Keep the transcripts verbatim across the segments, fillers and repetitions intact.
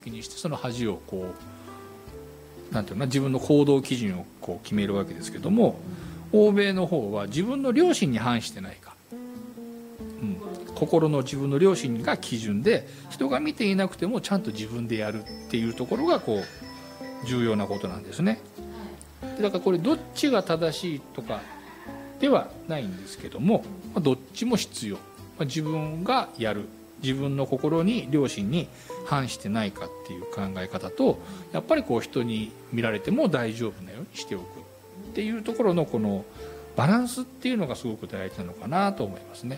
気にしてその恥をこうなんていうのかな、自分の行動基準をこう決めるわけですけども、欧米の方は自分の良心に反してないか、うん、心の自分の良心が基準で、人が見ていなくてもちゃんと自分でやるっていうところがこう重要なことなんですね。でだからこれどっちが正しいとかではないんですけども、まあ、どっちも必要、まあ、自分がやる、自分の心に良心に反してないかっていう考え方と、やっぱりこう人に見られても大丈夫なようにしておくっていうところのこのバランスっていうのがすごく大事なのかなと思いますね。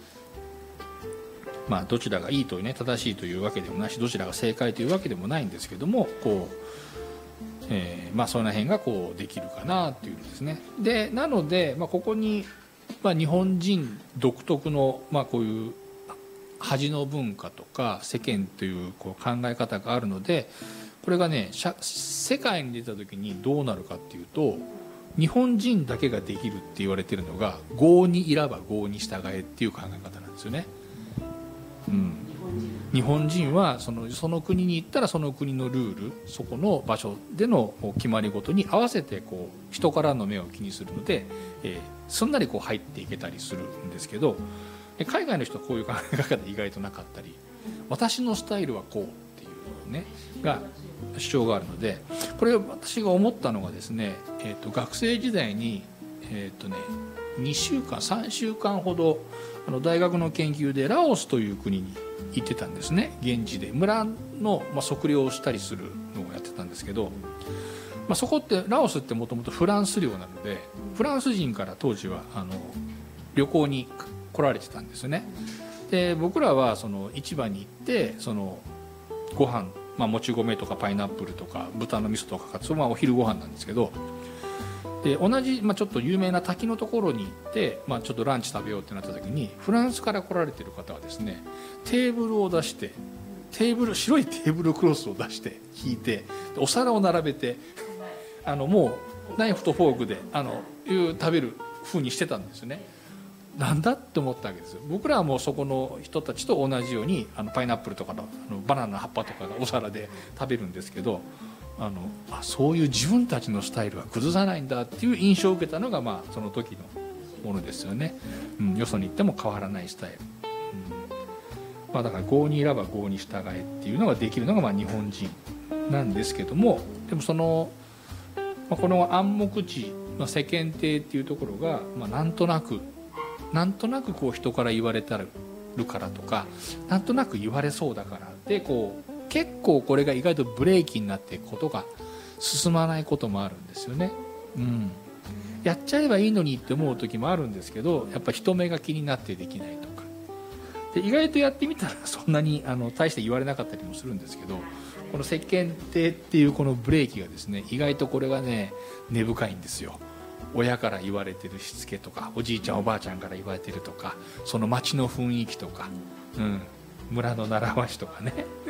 まあどちらがいいというね、正しいというわけでもないし、どちらが正解というわけでもないんですけども、こう、えー、まあその辺がこうできるかなっていうんですね。でなので、まあ、ここに、まあ、日本人独特の、まあ、こういう恥の文化とか世間というこう考え方があるので、これがね世界に出た時にどうなるかっていうと、日本人だけができるって言われてるのが、郷にいらば郷に従えっていう考え方なんですよね。うん、日本人はそのその国に行ったらその国のルール、そこの場所での決まり事に合わせてこう人からの目を気にするので、えー、すんなりこう入っていけたりするんですけど、海外の人はこういう考え方意外となかったり、私のスタイルはこうっていうねが主張があるので、これ私が思ったのがですね、えー、と学生時代に、えーとね、にしゅうかんさんしゅうかんほどあの大学の研究でラオスという国に行ってたんですね。現地で村の、まあ、測量をしたりするのをやってたんですけど、まあ、そこってラオスってもともとフランス領なので、フランス人から当時はあの旅行に来られてたんですね。で僕らはその市場に行ってそのご飯、まあ、もち米とかパイナップルとか豚の味噌とかかつお、まあ、お昼ご飯なんですけど、で同じ、まあ、ちょっと有名な滝のところに行って、まあ、ちょっとランチ食べようってなった時に、フランスから来られてる方はですね、テーブルを出してテーブル白いテーブルクロスを出して引いて、お皿を並べてあのもうナイフとフォークであのいう食べる風にしてたんですよね。なんだって思ったわけですよ。僕らはもうそこの人たちと同じようにあのパイナップルとかのあのバナナの葉っぱとかがお皿で食べるんですけど、あのあそういう自分たちのスタイルは崩さないんだっていう印象を受けたのが、まあその時のものですよね。うん、よそに行っても変わらないスタイル、うん、まあ、だから郷にいらば郷に従えっていうのができるのがまあ日本人なんですけども、でもその、まあ、この暗黙知、まあ、世間体っていうところが、まあ、なんとなくなんとなくこう人から言われたるからとか、なんとなく言われそうだからでこう結構これが意外とブレーキになってことが進まないこともあるんですよね。うん、やっちゃえばいいのにって思う時もあるんですけど、やっぱ人目が気になってできないとかで、意外とやってみたらそんなにあの大して言われなかったりもするんですけど、この世間体っていうこのブレーキがですね、意外とこれがね根深いんですよ。親から言われてるしつけとか、おじいちゃんおばあちゃんから言われてるとか、その町の雰囲気とか、うん、村の習わしとかね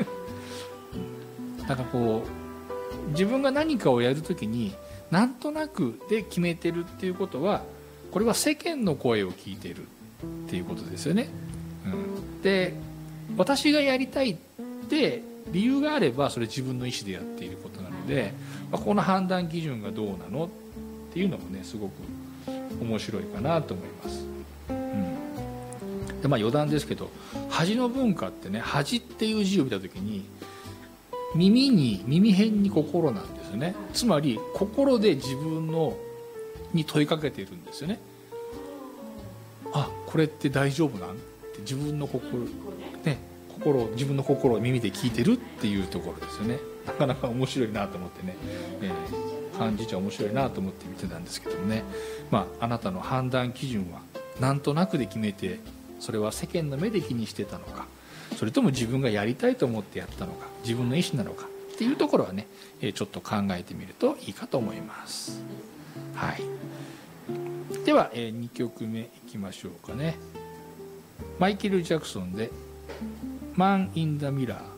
だからこう自分が何かをやるときになんとなくで決めてるっていうことは、これは世間の声を聞いてるっていうことですよね。うん、で私がやりたいって理由があればそれ自分の意思でやっていることなので、まあ、この判断基準がどうなのっていうのもねすごく面白いかなと思います。うん、でまあ余談ですけど、恥の文化ってね、恥っていう字を見た時に耳に耳辺に心なんですよね。つまり心で自分のに問いかけているんですよね。あ、これって大丈夫なんって自分の心ね、心自分の心を耳で聞いてるっていうところですよね。なかなか面白いなと思ってね、えー、感じちゃ面白いなと思って見てたんですけどもね、まあ、あなたの判断基準はなんとなくで決めて、それは世間の目で気にしてたのか、それとも自分がやりたいと思ってやったのか、自分の意思なのかっていうところはね、ちょっと考えてみるといいかと思います。はい、ではにきょくめいきましょうかね。マイケル・ジャクソンで「マン・イン・ザ・ミラー」。